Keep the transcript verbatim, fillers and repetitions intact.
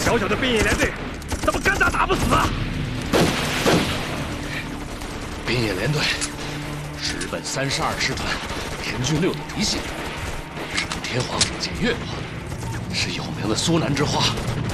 小小的边野连队，怎么干打打不死啊？ 边野连队是日本三十二师团田军六的嫡系，是天皇所见岳国，是有名的苏南之花。